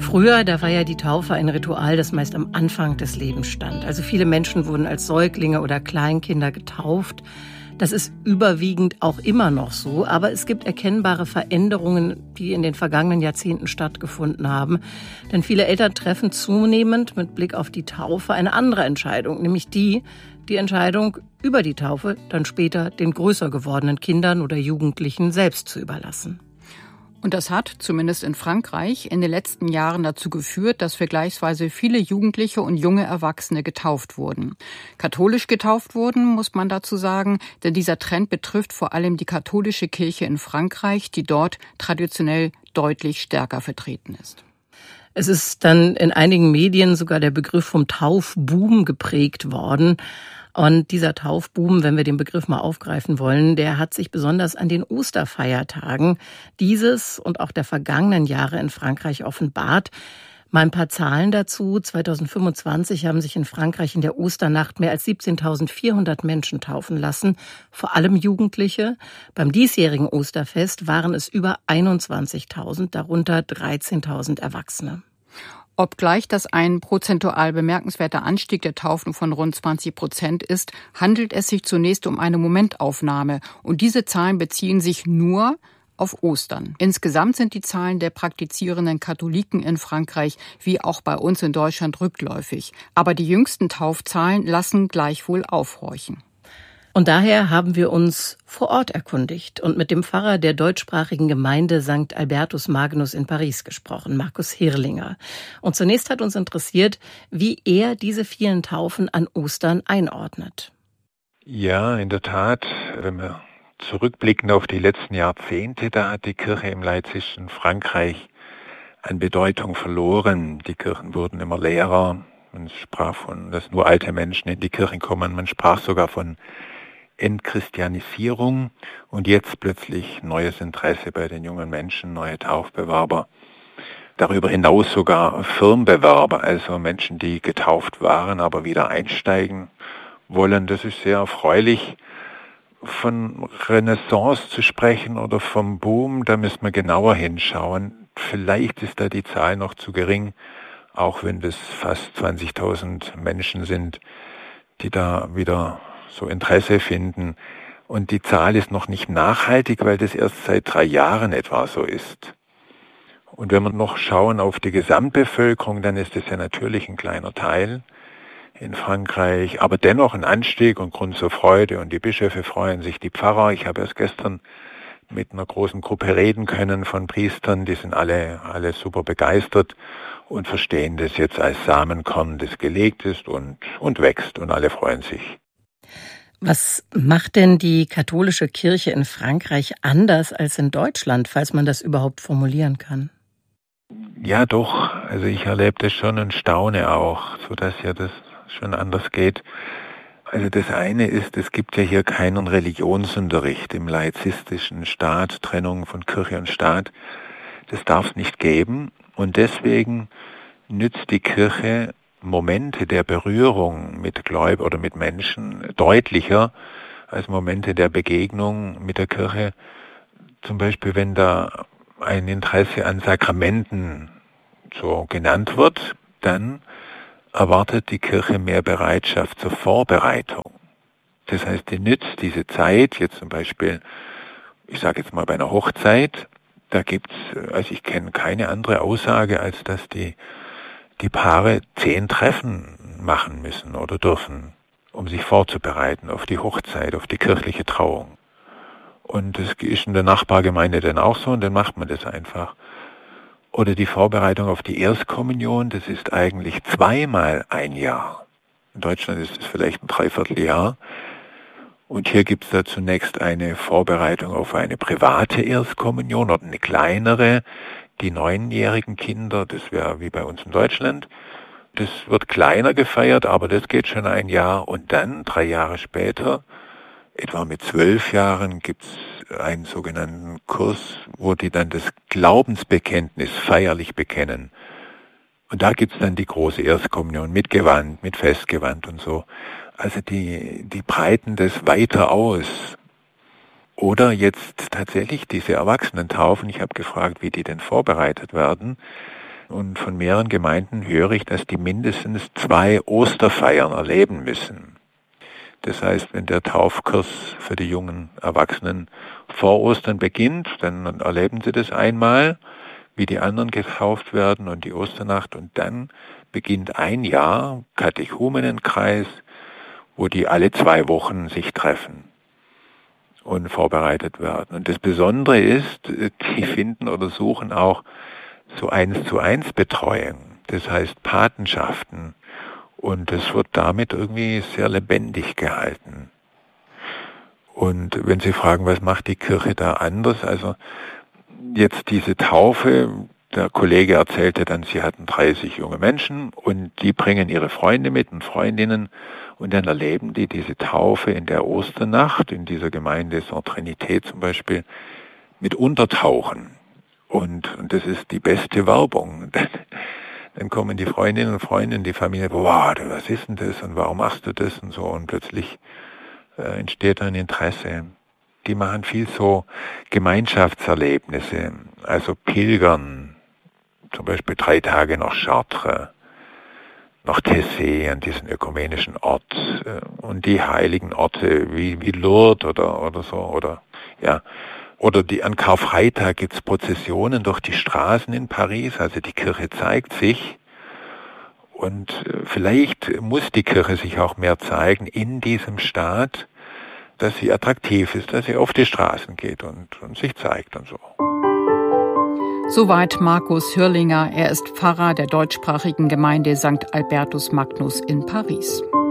Früher, da war ja die Taufe ein Ritual, das meist am Anfang des Lebens stand. Also viele Menschen wurden als Säuglinge oder Kleinkinder getauft. Das ist überwiegend auch immer noch so, aber es gibt erkennbare Veränderungen, die in den vergangenen Jahrzehnten stattgefunden haben. Denn viele Eltern treffen zunehmend mit Blick auf die Taufe eine andere Entscheidung, nämlich die Entscheidung über die Taufe dann später den größer gewordenen Kindern oder Jugendlichen selbst zu überlassen. Und das hat, zumindest in Frankreich, in den letzten Jahren dazu geführt, dass vergleichsweise viele Jugendliche und junge Erwachsene getauft wurden. Katholisch getauft wurden, muss man dazu sagen, denn dieser Trend betrifft vor allem die katholische Kirche in Frankreich, die dort traditionell deutlich stärker vertreten ist. Es ist dann in einigen Medien sogar der Begriff vom Taufboom geprägt worden. Und dieser Taufboom, wenn wir den Begriff mal aufgreifen wollen, der hat sich besonders an den Osterfeiertagen dieses und auch der vergangenen Jahre in Frankreich offenbart. Mal ein paar Zahlen dazu. 2025 haben sich in Frankreich in der Osternacht mehr als 17.400 Menschen taufen lassen, vor allem Jugendliche. Beim diesjährigen Osterfest waren es über 21.000, darunter 13.000 Erwachsene. Obgleich das ein prozentual bemerkenswerter Anstieg der Taufen von rund 20% ist, handelt es sich zunächst um eine Momentaufnahme. Und diese Zahlen beziehen sich nur auf Ostern. Insgesamt sind die Zahlen der praktizierenden Katholiken in Frankreich wie auch bei uns in Deutschland rückläufig. Aber die jüngsten Taufzahlen lassen gleichwohl aufhorchen. Und daher haben wir uns vor Ort erkundigt und mit dem Pfarrer der deutschsprachigen Gemeinde St. Albertus Magnus in Paris gesprochen, Markus Hirlinger. Und zunächst hat uns interessiert, wie er diese vielen Taufen an Ostern einordnet. Ja, in der Tat, wenn wir zurückblicken auf die letzten Jahrzehnte, da hat die Kirche im laizistischen Frankreich an Bedeutung verloren. Die Kirchen wurden immer leerer. Man sprach von, dass nur alte Menschen in die Kirchen kommen. Man sprach sogar von Entchristianisierung und jetzt plötzlich neues Interesse bei den jungen Menschen, neue Taufbewerber. Darüber hinaus sogar Firmbewerber, also Menschen, die getauft waren, aber wieder einsteigen wollen. Das ist sehr erfreulich. Von Renaissance zu sprechen oder vom Boom, da müssen wir genauer hinschauen. Vielleicht ist da die Zahl noch zu gering, auch wenn das fast 20.000 Menschen sind, die da wieder so Interesse finden. Und die Zahl ist noch nicht nachhaltig, weil das erst seit 3 Jahren etwa so ist. Und wenn wir noch schauen auf die Gesamtbevölkerung, dann ist das ja natürlich ein kleiner Teil in Frankreich, aber dennoch ein Anstieg und Grund zur Freude. Und die Bischöfe freuen sich, die Pfarrer. Ich habe erst gestern mit einer großen Gruppe reden können von Priestern, die sind alle super begeistert und verstehen das jetzt als Samenkorn, das gelegt ist und wächst und alle freuen sich. Was macht denn die katholische Kirche in Frankreich anders als in Deutschland, falls man das überhaupt formulieren kann? Ja, doch. Also ich erlebe das schon und staune auch, sodass ja das schon anders geht. Also das eine ist, es gibt ja hier keinen Religionsunterricht im laizistischen Staat, Trennung von Kirche und Staat. Das darf es nicht geben und deswegen nützt die Kirche Momente der Berührung mit Gläubigen oder mit Menschen deutlicher als Momente der Begegnung mit der Kirche. Zum Beispiel, wenn da ein Interesse an Sakramenten so genannt wird, dann erwartet die Kirche mehr Bereitschaft zur Vorbereitung. Das heißt, die nützt diese Zeit, jetzt zum Beispiel, ich sage jetzt mal bei einer Hochzeit, da gibt's, also ich kenne keine andere Aussage, als dass die Paare 10 Treffen machen müssen oder dürfen, um sich vorzubereiten auf die Hochzeit, auf die kirchliche Trauung. Und das ist in der Nachbargemeinde dann auch so und dann macht man das einfach. Oder die Vorbereitung auf die Erstkommunion, das ist eigentlich 2-mal ein Jahr. In Deutschland ist es vielleicht ein Dreivierteljahr. Und hier gibt es da zunächst eine Vorbereitung auf eine private Erstkommunion oder eine kleinere. Die 9-jährigen Kinder, das wäre wie bei uns in Deutschland. Das wird kleiner gefeiert, aber das geht schon ein Jahr. Und dann, 3 Jahre später, etwa mit 12 Jahren, gibt's einen sogenannten Kurs, wo die dann das Glaubensbekenntnis feierlich bekennen. Und da gibt's dann die große Erstkommunion mit Gewand, mit Festgewand und so. Also die breiten das weiter aus. Oder jetzt tatsächlich diese Erwachsenentaufen. Ich habe gefragt, wie die denn vorbereitet werden. Und von mehreren Gemeinden höre ich, dass die mindestens 2 Osterfeiern erleben müssen. Das heißt, wenn der Taufkurs für die jungen Erwachsenen vor Ostern beginnt, dann erleben sie das einmal, wie die anderen getauft werden und die Osternacht. Und dann beginnt ein Jahr Katechumenenkreis, wo die alle 2 Wochen sich treffen und vorbereitet werden. Und das Besondere ist, die finden oder suchen auch so 1:1 Betreuung, das heißt Patenschaften. Und es wird damit irgendwie sehr lebendig gehalten. Und wenn Sie fragen, was macht die Kirche da anders? Also jetzt diese Taufe, der Kollege erzählte dann, sie hatten 30 junge Menschen und die bringen ihre Freunde mit und Freundinnen und dann erleben die diese Taufe in der Osternacht, in dieser Gemeinde Saint-Trinité zum Beispiel, mit Untertauchen. Und das ist die beste Werbung. Dann kommen die Freundinnen und Freunde in die Familie, wow, was ist denn das und warum machst du das und so, und plötzlich entsteht ein Interesse. Die machen viel so Gemeinschaftserlebnisse, also Pilgern, zum Beispiel 3 Tage nach Chartres, nach Tessé, an diesen ökumenischen Ort, und die heiligen Orte wie Lourdes oder so, oder die an Karfreitag gibt's Prozessionen durch die Straßen in Paris, also die Kirche zeigt sich. Und vielleicht muss die Kirche sich auch mehr zeigen in diesem Staat, dass sie attraktiv ist, dass sie auf die Straßen geht und sich zeigt und so. Soweit Markus Hürlinger. Er ist Pfarrer der deutschsprachigen Gemeinde St. Albertus Magnus in Paris.